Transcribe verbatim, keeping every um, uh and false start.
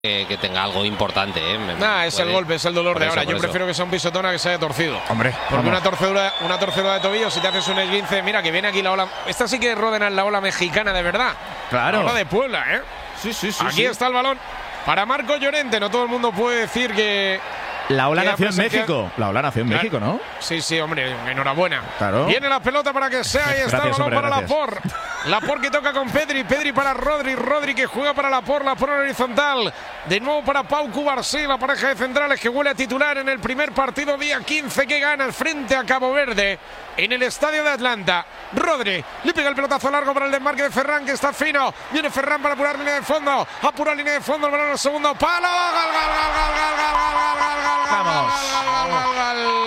Que, que tenga algo importante, ¿eh? Me, nah, es puede, el golpe, es el dolor de eso, ahora. Yo eso. prefiero que sea un pisotón a que se haya torcido. Hombre, porque vamos. una torcedura, una torcedura de tobillo, si te haces un esguince, mira que viene aquí la ola. Esta sí que rodena la ola mexicana de verdad. Claro. La ola de Puebla, ¿eh? Sí, sí, sí. Aquí sí. está el balón para Marco Llorente. No todo el mundo puede decir que. La ola que nació en presencia... México. La ola nació en claro. México, ¿no? Sí, sí, hombre, enhorabuena. Claro. Viene la pelota para que sea. Ahí está Gracias, el balón hombre, para gracias. Laporte. Laporte que toca con Pedri. Pedri para Rodri. Rodri que juega para Laporte. Laporte en horizontal. De nuevo para Pau Cubarsí, la pareja de centrales que huele a titular en el primer partido día quince que gana frente a Cabo Verde en el estadio de Atlanta. Rodri le pega el pelotazo largo para el desmarque de Ferran, que está fino. Viene Ferran para apurar línea de fondo. Apura línea de fondo. El balón al segundo palo. ¡Gol, gol, gol, gol, gol, gol, gol, gol, gol, gol, Vamos. gol, gol, gol, gol, gol!